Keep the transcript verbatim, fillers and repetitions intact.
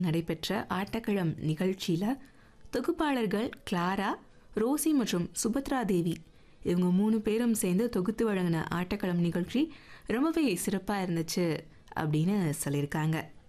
நடைபெற்ற ஆட்டக்களம் நிகழ்ச்சியில் தொகுப்பாளர்கள் கிளாரா, ரோசி மற்றும் சுபத்ரா தேவி இவங்க மூணு பேரும் சேர்ந்து தொகுத்து வழங்கின ஆட்டக்களம் நிகழ்ச்சி ரொம்பவே சிறப்பாக இருந்துச்சு அப்படின்னு சொல்லியிருக்காங்க.